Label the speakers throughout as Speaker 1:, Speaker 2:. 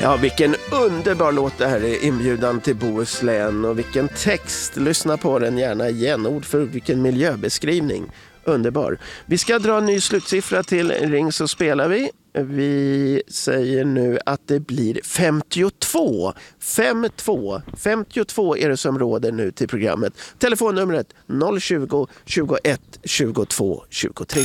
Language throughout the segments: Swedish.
Speaker 1: Ja, vilken underbar låt det här är, Inbjudan till Bohuslän, och vilken text. Lyssna på den gärna igen. Ord för vilken miljöbeskrivning. Underbar. Vi ska dra en ny slutsiffra till Ring så spelar vi. Vi säger nu att det blir 52. 52 är det som råder nu till programmet. Telefonnumret 020 21 22 23.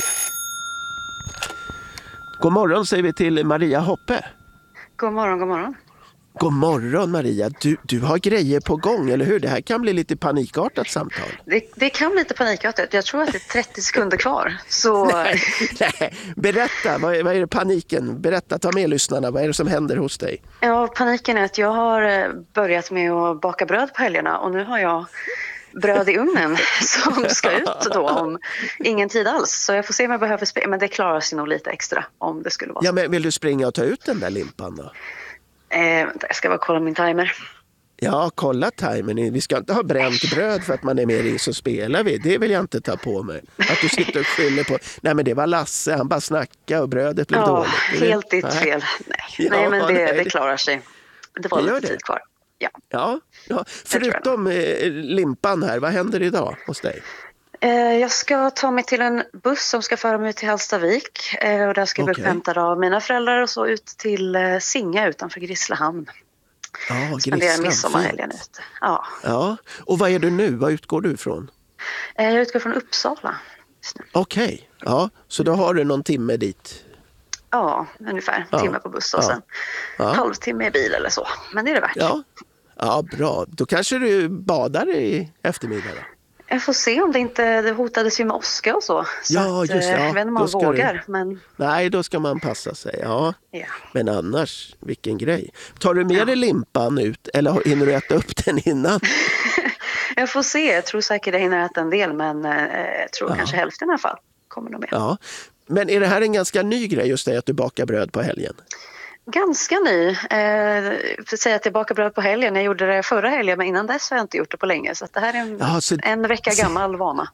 Speaker 1: God morgon säger vi till Maria Hoppe.
Speaker 2: God morgon, god morgon.
Speaker 1: God morgon Maria, du har grejer på gång, eller hur? Det här kan bli lite panikartat samtal.
Speaker 2: Det kan bli lite panikartat. Jag tror att det är 30 sekunder kvar. Så...
Speaker 1: Nej. Berätta, vad är det paniken? Berätta, ta med lyssnarna. Vad är det som händer hos dig?
Speaker 2: Ja, paniken är att jag har börjat med att baka bröd på helgerna. Och nu har jag bröd i ugnen som ska ut då om ingen tid alls. Så jag får se om jag behöver springa. Men det klarar sig nog lite extra om det skulle vara.
Speaker 1: Ja, men vill du springa och ta ut den där limpan då?
Speaker 2: Jag ska bara kolla min timer.
Speaker 1: Ja, kolla timern. Vi ska inte ha bränt bröd för att man är med i så spelar vi. Det vill jag inte ta på mig. Att du sitter och skyller på... Nej, men det var Lasse. Han bara snackade och brödet blev dåligt.
Speaker 2: Helt ditt fel. Nej, men det klarar sig. Det var lite tid kvar.
Speaker 1: Ja. Förutom limpan här, vad händer idag hos dig?
Speaker 2: Jag ska ta mig till en buss som ska föra mig till Hallstavik. Och där ska jag bli upphämtad av mina föräldrar och så ut till Singa utanför Grisslehamn.
Speaker 1: Ja,
Speaker 2: Spenderar midsommarhelgen ute.
Speaker 1: Ja. Och vad är du nu? Vad utgår du ifrån?
Speaker 2: Jag utgår från Uppsala.
Speaker 1: Okej. Ja, så då har du någon timme dit?
Speaker 2: Ja, ungefär. En timme på buss och sen halvtimme i bil eller så. Men det är det värt.
Speaker 1: Ja, bra. Då kanske du badar i eftermiddag då?
Speaker 2: Jag får se om det hotades ju med åska och så.
Speaker 1: Ja, just det.
Speaker 2: Jag vet inte om man vågar. Men...
Speaker 1: Nej, då ska man passa sig. Ja. Men annars, vilken grej. Tar du med dig limpan ut eller hinner du äta upp den innan?
Speaker 2: Jag får se. Jag tror säkert jag hinner äta en del, men jag tror kanske hälften i alla fall kommer nog med.
Speaker 1: Ja. Men är det här en ganska ny grej just det att du bakar bröd på helgen?
Speaker 2: Ganska ny. För att säga att jag bakar bröd på helgen. Jag gjorde det förra helgen, men innan dess har jag inte gjort det på länge. Så att det här är en vecka gammal vana.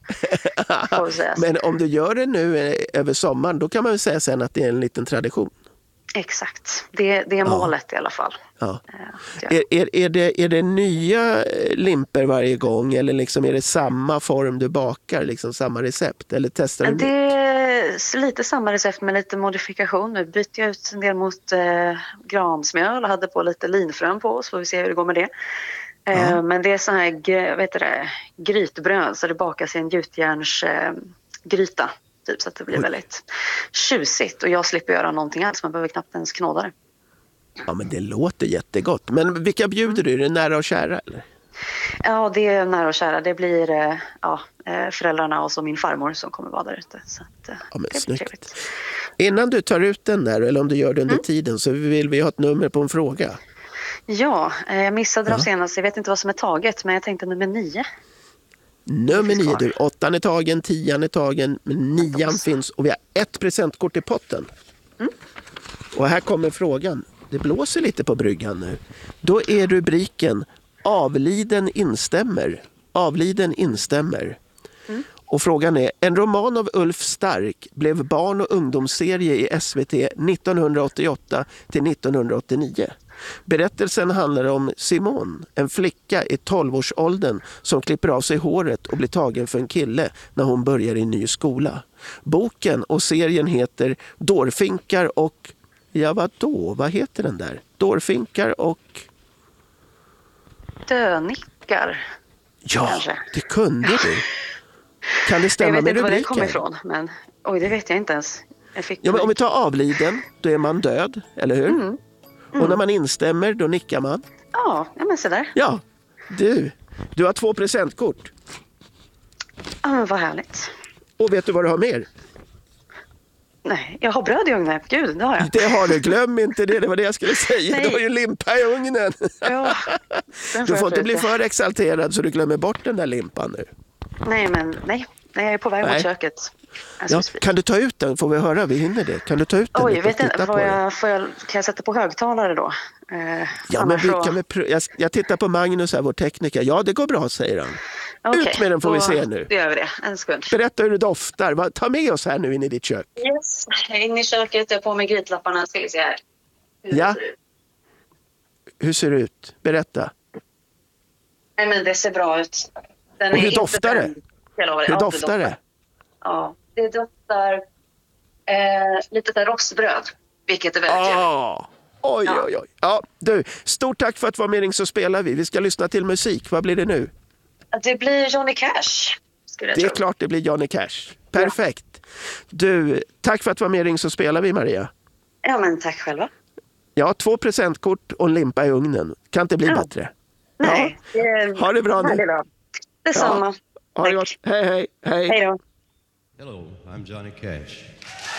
Speaker 1: Men om du gör det nu över sommaren, då kan man väl säga sen att det är en liten tradition.
Speaker 2: Exakt. Det är målet i alla fall.
Speaker 1: Ja. Är det nya limper varje gång eller liksom är det samma form du bakar, liksom samma recept? Eller testar du
Speaker 2: det är lite samma recept med lite modifikation. Nu byter jag ut en del mot gransmjöl och hade på lite linfrön på, så får vi se hur det går med det. Men det är så här grytbröd, så det bakas i en gjutjärnsgryta. Typ, så att det blir väldigt tjusigt. Och jag slipper göra någonting alls. Man behöver knappt ens knåda det.
Speaker 1: Ja, men det låter jättegott. Men vilka bjuder du? Är det nära och kära? Eller?
Speaker 2: Ja, det är nära och kära. Det blir föräldrarna och så min farmor som kommer vara där ute. Så att,
Speaker 1: men
Speaker 2: det blir trevligt.
Speaker 1: Innan du tar ut den där, eller om du gör det under tiden, så vill vi ha ett nummer på en fråga.
Speaker 2: Ja, jag missade de senaste. Jag vet inte vad som är taget, men jag tänkte nummer 9.
Speaker 1: Nummer 9, du. 8 är tagen, 10 är tagen, men 9 finns och vi har ett presentkort i potten. Och här kommer frågan. Det blåser lite på bryggan nu. Då är rubriken Avliden instämmer. Avliden instämmer. Och frågan är, en roman av Ulf Stark blev barn- och ungdomsserie i SVT 1988 till 1989. Berättelsen handlar om Simone, en flicka i 12-årsåldern som klipper av sig håret och blir tagen för en kille när hon börjar i en ny skola. Boken och serien heter Dårfinkar och... Ja, vad heter den där? Dårfinkar och...
Speaker 2: Dönickar.
Speaker 1: Ja,
Speaker 2: kanske.
Speaker 1: Det kunde du. Kan det stämma med rubriken?
Speaker 2: Jag vet inte var det kommer ifrån, men det vet jag inte ens.
Speaker 1: Men om vi tar avliden, då är man död, eller hur? Och när man instämmer, då nickar man.
Speaker 2: Ja, men så där.
Speaker 1: Ja, du har 2 presentkort.
Speaker 2: Ja, men vad härligt.
Speaker 1: Och vet du vad du har mer?
Speaker 2: Nej, jag har bröd i ugnen. Gud, det har jag.
Speaker 1: Det har du, glöm inte det. Det var det jag skulle säga.
Speaker 2: Nej.
Speaker 1: Du har ju limpa i ugnen.
Speaker 2: Ja,
Speaker 1: du får inte bli för exalterad så du glömmer bort den där limpan nu.
Speaker 2: Nej, jag är på väg mot köket.
Speaker 1: Ja, kan du ta ut den? Får vi höra? Vi hinner det. Kan du ta ut den?
Speaker 2: Oj, vet inte. Kan jag sätta på högtalare då?
Speaker 1: Ja, men jag tittar på Magnus här, vår tekniker. Ja, det går bra, säger han.
Speaker 2: Okay,
Speaker 1: ut med den får vi se nu.
Speaker 2: Då gör vi det. En sekund.
Speaker 1: Berätta hur det doftar. Ta med oss här nu in i ditt kök.
Speaker 2: Yes, jag är inne i köket. Jag har på mig grytlapparna. Ska vi se här.
Speaker 1: Ja. Hur ser det ut? Berätta.
Speaker 2: Nej, men det ser bra ut. Den
Speaker 1: Och
Speaker 2: är
Speaker 1: hur
Speaker 2: inte
Speaker 1: doftar det?
Speaker 2: bränd.
Speaker 1: Hur doftar det?
Speaker 2: Ja, det doftar lite där rostbröd, vilket är väldigt trevligt.
Speaker 1: Oj, oj, oj. Ja, du, stort tack för att vara med i Ring så spelar vi. Vi ska lyssna till musik. Vad blir det nu?
Speaker 2: Det blir Johnny Cash, skulle jag
Speaker 1: Det är
Speaker 2: tro.
Speaker 1: klart det blir Johnny Cash. Perfekt. Du, tack för att vara med i Ring så spelar vi, Maria.
Speaker 2: Ja, men tack själva.
Speaker 1: Ja, 2 presentkort och en limpa i ugnen. Kan inte bli bättre.
Speaker 2: Nej,
Speaker 1: Ha det bra nu.
Speaker 2: Detsamma.
Speaker 1: Ha det gott. Hej, hej, hej.
Speaker 2: Hej då.
Speaker 3: Hello, I'm Johnny Cash.